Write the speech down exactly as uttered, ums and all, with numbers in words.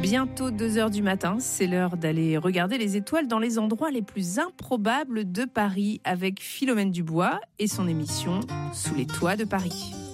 Bientôt deux heures du matin, c'est l'heure d'aller regarder les étoiles dans les endroits les plus improbables de Paris avec Philomène Dubois et son émission Sous les toits de Paris.